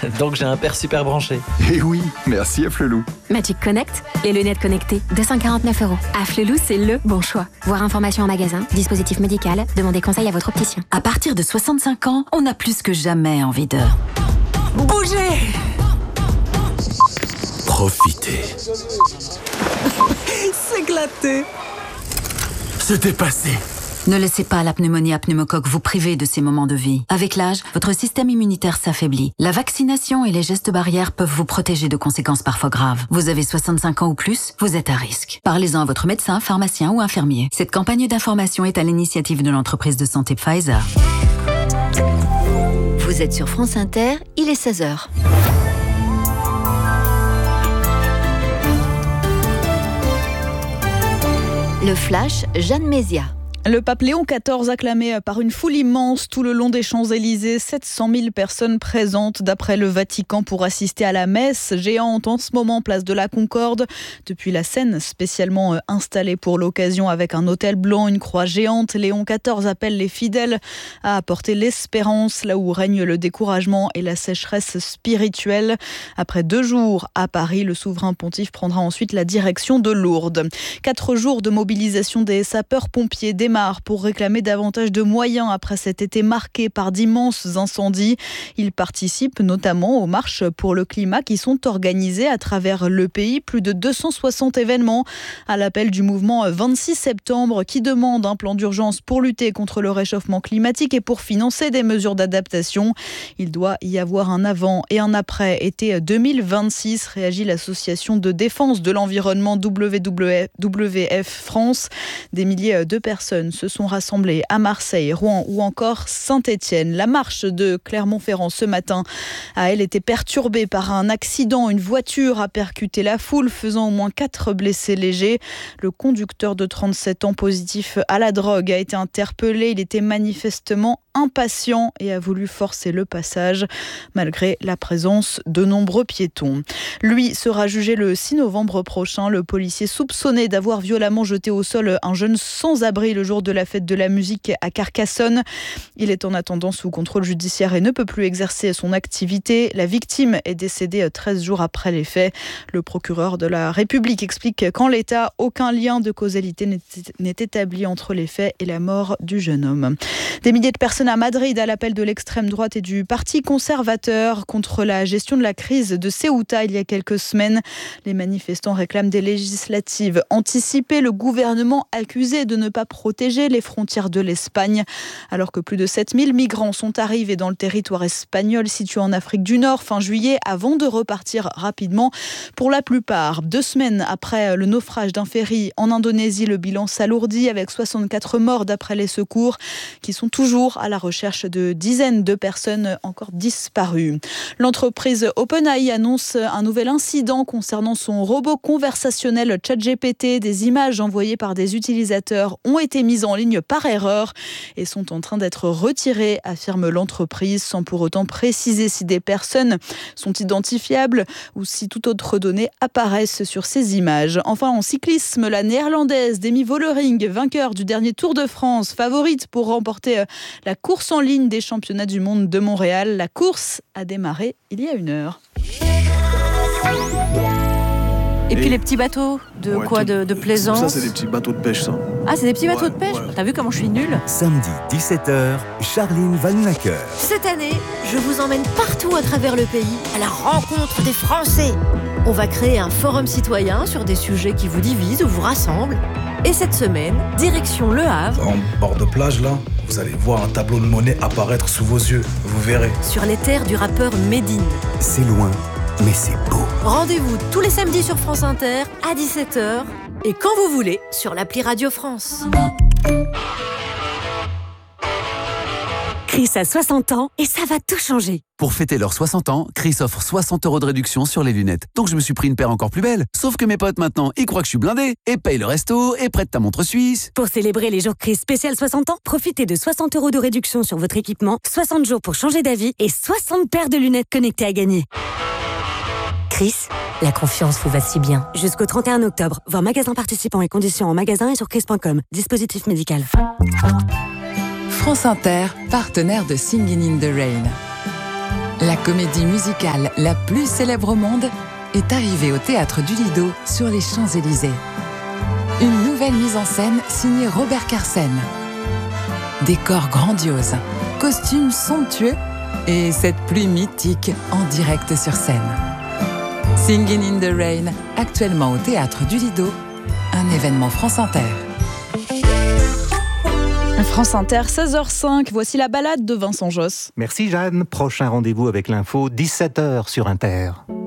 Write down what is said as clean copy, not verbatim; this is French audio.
Donc j'ai un père super branché. Et oui, merci Afflelou. Magic Connect, les lunettes connectées, 249 €. Afflelou, c'est le bon choix. Voir information en magasin, dispositif médical, demandez conseil à votre opticien. À partir de 65 ans, on a plus que jamais envie de... bouger. Profitez. S'éclater. Se dépasser. Ne laissez pas la pneumonie à pneumocoque vous priver de ces moments de vie. Avec l'âge, votre système immunitaire s'affaiblit. La vaccination et les gestes barrières peuvent vous protéger de conséquences parfois graves. Vous avez 65 ans ou plus, vous êtes à risque. Parlez-en à votre médecin, pharmacien ou infirmier. Cette campagne d'information est à l'initiative de l'entreprise de santé Pfizer. Vous êtes sur France Inter, il est 16h. Le Flash, Jeanne Mézia. Le pape Léon XIV acclamé par une foule immense tout le long des Champs-Élysées. 700 000 personnes présentes d'après le Vatican pour assister à la messe géante en ce moment, place de la Concorde. Depuis la scène spécialement installée pour l'occasion avec un autel blanc, une croix géante, Léon XIV appelle les fidèles à apporter l'espérance là où règne le découragement et la sécheresse spirituelle. Après 2 jours à Paris, le souverain pontife prendra ensuite la direction de Lourdes. 4 jours de mobilisation des sapeurs-pompiers démarrent pour réclamer davantage de moyens après cet été marqué par d'immenses incendies. Ils participent notamment aux marches pour le climat qui sont organisées à travers le pays. Plus de 260 événements à l'appel du mouvement 26 septembre qui demande un plan d'urgence pour lutter contre le réchauffement climatique et pour financer des mesures d'adaptation. Il doit y avoir un avant et un après été 2026, réagit l'association de défense de l'environnement WWF France. Des milliers de personnes se sont rassemblés à Marseille, Rouen ou encore Saint-Étienne. La marche de Clermont-Ferrand ce matin a, elle, été perturbée par un accident. Une voiture a percuté la foule, faisant au moins 4 blessés légers. Le conducteur de 37 ans positif à la drogue a été interpellé. Il était manifestement impatient et a voulu forcer le passage, malgré la présence de nombreux piétons. Lui sera jugé le 6 novembre prochain. Le policier soupçonné d'avoir violemment jeté au sol un jeune sans-abri le jour de la fête de la musique à Carcassonne. Il est en attendant sous contrôle judiciaire et ne peut plus exercer son activité. La victime est décédée 13 jours après les faits. Le procureur de la République explique qu'en l'état, aucun lien de causalité n'est établi entre les faits et la mort du jeune homme. Des milliers de personnes à Madrid à l'appel de l'extrême droite et du Parti conservateur contre la gestion de la crise de Ceuta il y a quelques semaines. Les manifestants réclament des législatives anticipées. Le gouvernement accusé de ne pas protéger les frontières de l'Espagne, alors que plus de 7000 migrants sont arrivés dans le territoire espagnol situé en Afrique du Nord fin juillet avant de repartir rapidement. Pour la plupart, 2 semaines après le naufrage d'un ferry en Indonésie, le bilan s'alourdit avec 64 morts d'après les secours qui sont toujours à la recherche de dizaines de personnes encore disparues. L'entreprise OpenAI annonce un nouvel incident concernant son robot conversationnel ChatGPT. Des images envoyées par des utilisateurs ont été mises en ligne par erreur et sont en train d'être retirées, affirme l'entreprise, sans pour autant préciser si des personnes sont identifiables ou si toute autre donnée apparaissent sur ces images. Enfin, en cyclisme, la néerlandaise Demi Vollering, vainqueur du dernier Tour de France, favorite pour remporter la course en ligne des championnats du monde de Montréal. La course a démarré il y a 1 heure. Et puis les petits bateaux de quoi de plaisance. Ça, c'est des petits bateaux de pêche, ça. Ah, c'est des petits bateaux de pêche. T'as vu comment je suis nulle? Samedi, 17h, Charline Vanhoenacker. Cette année, je vous emmène partout à travers le pays à la rencontre des Français. On va créer un forum citoyen sur des sujets qui vous divisent ou vous rassemblent. Et cette semaine, direction Le Havre. En bord de plage, là, vous allez voir un tableau de monnaie apparaître sous vos yeux. Vous verrez. Sur les terres du rappeur Medine. C'est loin, mais c'est beau. Rendez-vous tous les samedis sur France Inter à 17h et quand vous voulez sur l'appli Radio France. Chris a 60 ans et ça va tout changer. Pour fêter leurs 60 ans, Chris offre 60 € de réduction sur les lunettes. Donc je me suis pris une paire encore plus belle. Sauf que mes potes maintenant, ils croient que je suis blindé et payent le resto et prêtent ta montre suisse. Pour célébrer les jours Chris spécial 60 ans, profitez de 60 € de réduction sur votre équipement, 60 jours pour changer d'avis et 60 paires de lunettes connectées à gagner. Chris, la confiance vous va si bien. Jusqu'au 31 octobre, voir magasin participants et conditions en magasin et sur chris.com. Dispositif médical. France Inter, partenaire de Singing in the Rain. La comédie musicale la plus célèbre au monde est arrivée au Théâtre du Lido sur les Champs-Élysées. Une nouvelle mise en scène signée Robert Carsen. Décor grandiose, costumes somptueux et cette pluie mythique en direct sur scène. Singing in the Rain, actuellement au Théâtre du Lido, un événement France Inter. France Inter, 16h05, voici la balade de Vincent Josse. Merci Jeanne, prochain rendez-vous avec l'info, 17h sur Inter.